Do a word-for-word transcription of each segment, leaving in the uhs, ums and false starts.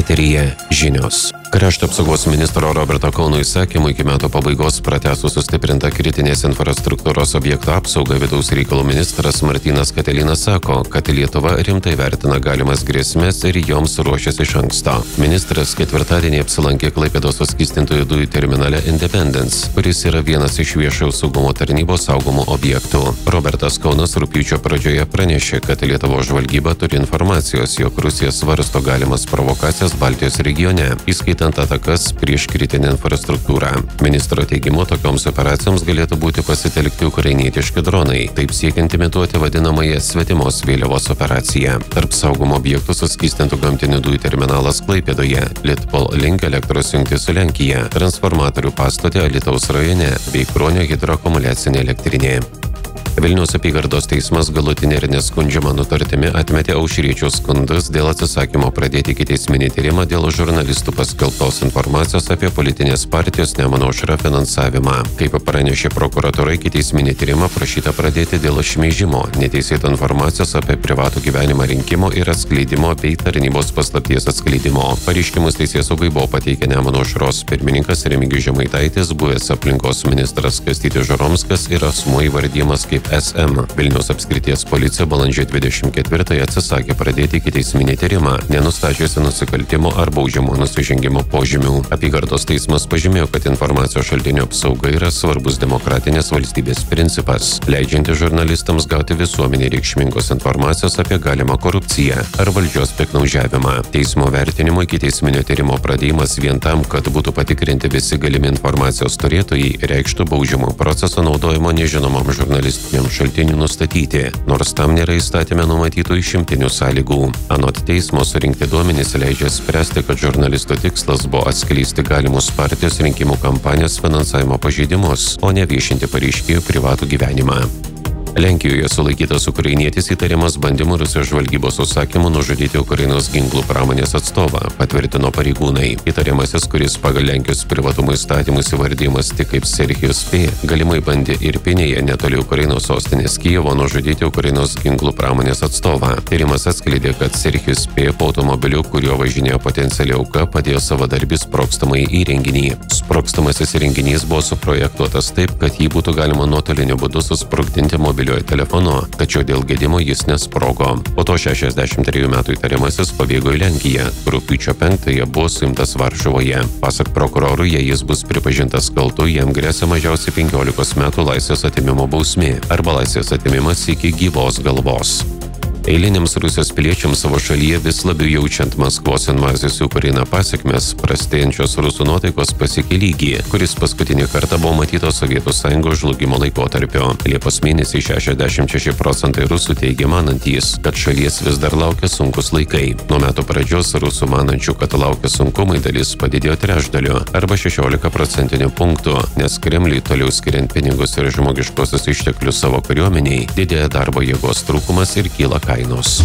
Eteryje žinios. Krašto apsaugos ministro Roberto Kauno įsakymu iki metų pabaigos pratęsus sustiprinta kritinės infrastruktūros objektų apsaugą, vidaus reikalų ministras Martynas Katilinas sako, kad Lietuva rimtai vertina galimas grėsmės ir joms ruošiasi iš anksto. Ministras ketvirtadienį apsilankė Klaipėdos suskystintųjų dujų terminale Independence, kuris yra vienas iš viešojo saugumo tarnybos saugomų objektų. Robertas Kaunas rugpjūčio pradžioje pranešė, kad Lietuvos žvalgyba turi informacijos, jog Rusija svarsto galimas provokacijas Baltijos regione, įskaitant atakas prieš kritinę infrastruktūrą. Ministro teigimu, tokioms operacijoms galėtų būti pasitelkti ukrainietiški dronai, taip siekiant imituoti vadinamąją svetimos vėliavos operaciją. Tarp saugomo objektų suskystintų gamtinių dujų terminalas Klaipėdoje, Litpol Link elektros jungtis su Lenkija, transformatorių pastotė Alytaus rajone bei Kruonio hidroakumuliacinė elektrinė. Vilniaus apygardos teismas galutinė ir neskundžiama nutartimi atmetė Aušriečio skundus dėl atsisakymo pradėti ikiteisminį tyrimą dėl žurnalistų paskelbtos informacijos apie politinės partijos Nemuno aušra finansavimą. Kaip pranešė prokuratūra, ikiteisminį tyrimą prašyta pradėti dėl šmeižimo, neteisėto informacijos apie privatų gyvenimą rinkimo ir atskleidimo bei tarnybos paslapties atskleidimo. Pareiškimus teisėsaugai buvo pateikę Nemuno aušros pirmininkas Remigijus Žemaitaitis, buvęs aplinkos ministras Kastytis Žuromskas ir asmuo įvardyjamas kaip S M. Vilniaus apskrities policija balandžio dvidešimt ketvirtąją atsisakė pradėti ikiteisminį tyrimą, nenustačiusi nusikaltimo ar baudžiamo nusižengimo požymių. Apygardos teismas pažymėjo, kad informacijos šaltinio apsauga yra svarbus demokratinės valstybės principas, leidžianti žurnalistams gauti visuomenei reikšmingos informacijos apie galimą korupciją ar valdžios piktnaudžiavimą. Teismo vertinimo ikiteisminio tyrimo pradėjimas vien tam, kad būtų patikrinti visi galimi informacijos turėtojai, reikštų baudžiamo proceso naudojimo nežinomam žurnalistui šaltinių nustatyti, nors tam nėra įstatyme numatytų išimtinių sąlygų. Anot teismo surinkti duomenys leidžia spręsti, kad žurnalisto tikslas buvo atskleisti galimus partijos rinkimų kampanijos finansavimo pažeidimus, o ne viešinti pareiškėjų privatų gyvenimą. Lenkijoje sulaikytas ukrainietis įtariamas bandymu Rusijos žvalgybos užsakymu nužudyti Ukrainos ginklų pramonės atstovą, patvirtino pareigūnai. Įtariamasis, kuris pagal Lenkijos privatumo įstatymus įvardyjamas tik kaip Serhijus P, galimai bandė Irpinėje netoli Ukrainos sostinės Kijevo nužudyti Ukrainos ginklų pramonės atstovą. Tyrimas atskleidė, kad Serhijus P po automobiliu, kuriuo važinėjo potenciali auka, padėjo savadarbį sprogstamąjį įrenginį. Sprogstamasis įrenginys buvo suprojektuotas taip, kad jį būtų galima nuotoliniu būdu susprogdinti mobiliu telefonu, tačiau dėl gedimo jis nesprogo. Po to šešiasdešimt trejų metų įtariamasis pabėgo į Lenkiją. Rugpjūčio penktąją buvo suimtas Varšuvoje. Pasak prokurorų, jei jis bus pripažintas kaltu, jam gresia mažiausiai penkiolikos metų laisvės atėmimo bausmė arba laisvės atėmimas iki gyvos galvos. Eiliniams Rusijos piliečiams savo šalyje vis labiau jaučiant Maskvos invazijos į Ukrainą pasekmes, prastėjančios rusų nuotaikos pasiekė lygį, kuris paskutinį kartą buvo matytas Sovietų sąjungos žlugimo laikotarpio. Liepos mėnesį šešiasdešimt šeši procentai rusų teigia manantys, kad šalies vis dar laukia sunkus laikai. Nuo metų pradžios rusų manančių, kad laukia sunkumai, dalis padidėjo trečdaliu arba šešiolika procentinių punktų, nes Kremliui toliau skiriant pinigus ir žmogiškosius išteklius savo kariuomeniai, didėja darbo jėgos trūkumas ir kyla kainos.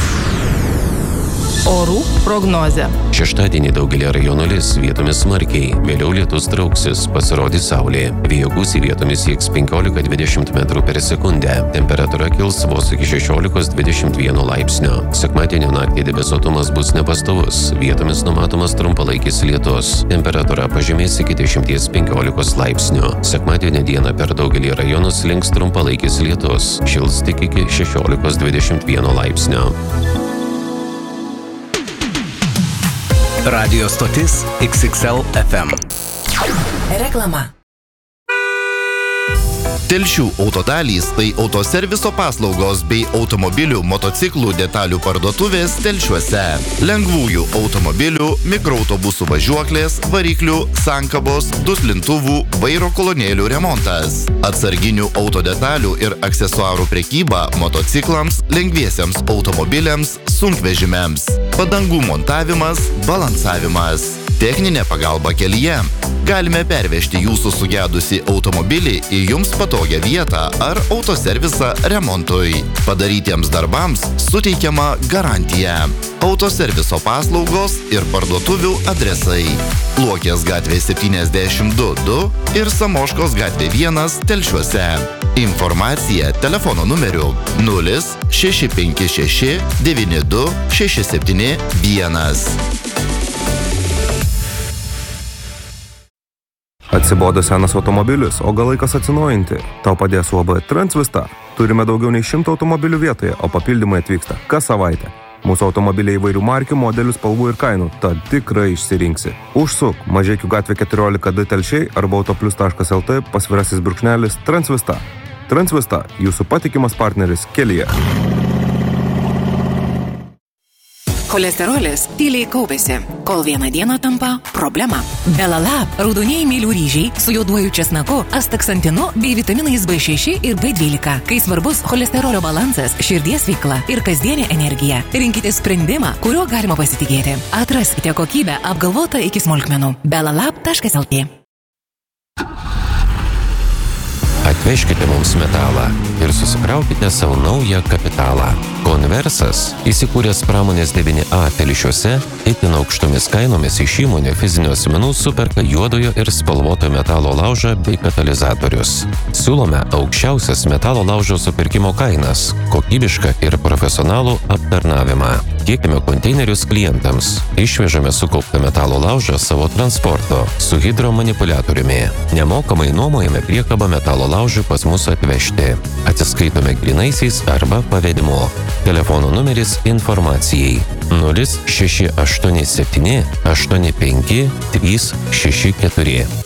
Orų prognozė. Šeštadienį daugelį rajonų lis, vietomis smarkiai, vėliau lietus trauksis, pasirodys saulė. Vėjo gūsiai vietomis sieks penkiolika dvidešimt metrų per sekundę. Temperatūra kils vos iki šešiolikos dvidešimt vieno laipsnio. Sekmadienio naktį debesuotumas bus nepastovus, vietomis numatomas trumpalaikis lietus. Temperatūra pažemės iki dešimties penkiolikos laipsnių. Sekmadienio dieną per daugelį rajonų slinks trumpalaikis lietus, šils tik iki šešiolikos dvidešimt vieno laipsnio. Radio stotis X X L F M. Reklama. Telšių autodalys tai autoserviso paslaugos bei automobilių, motociklų detalių parduotuvės Telšiuose. Lengvųjų automobilių, mikroautobusų važiuoklės, variklių, sankabos, duslintuvų, vairo kolonėlių remontas. Atsarginių autodetalių ir aksesuarų prekyba motociklams, lengviesiems automobiliams, sunkvežimiams. Padangų montavimas, balansavimas. Techninė pagalba kelyje. Galime pervežti jūsų sugedusį automobilį į jums patogią vietą ar autoservisą remontui. Padarytiems darbams suteikiama garantija. Autoserviso paslaugos ir parduotuvių adresai. Luokės gatvė septyniasdešimt du du ir Samoškos gatvė vienas Telšiuose. Informacija telefono numeriu nulis šeši penki šeši devyni du šeši septyni vienas. Atsibodo senas automobilis, o gal laikas atsinaujinti? Tau padės U A B Transvista. Turime daugiau nei šimtą automobilių vietoje, o papildymai atvyksta kas savaitę. Mūsų automobiliai įvairių markių, modelių, spalvų ir kainų, tad tikrai išsirinksi. Užsuk Mažeikių gatvė keturiolika D Telšiai arba autoplius taškas el t pasvirasis brūkšnelis Transvista. Transvista – jūsų patikimas partneris kelyje. Cholesterolis tyliai kaupiasi, kol vieną dieną tampa problema. Belalab – raudonieji mylių ryžiai su juoduoju česnaku, astaksantinu bei vitaminais B šeši ir B dvylika. Kai svarbus cholesterolio balansas, širdies veikla ir kasdienė energija, rinkite sprendimą, kuriuo galima pasitikėti. Atraskite kokybę apgalvotą iki smulkmenų. belalab taškas el t. Atvežkite mums metalą ir susikraukite savo naują kapitalą. Konversas, įsikūręs pramonės devyni A Telšiuose, itin aukštomis kainomis iš įmonių fizinių asmenų superka juodojo ir spalvoto metalo laužą bei katalizatorius. Siūlome aukščiausias metalo laužo supirkimo kainas, kokybišką ir profesionalų aptarnavimą. Tiekime konteinerius klientams. Išvežame sukauptą metalo laužą savo transporto su hidromanipuliatoriumi. Nemokamai nuomojame priekabą metalo laužui pas mus atvežti. Atsiskaitome grynaisiais arba pavedimu. Telefono numeris informacijai nulis šeši aštuoni septyni aštuoni penki trys šeši keturi.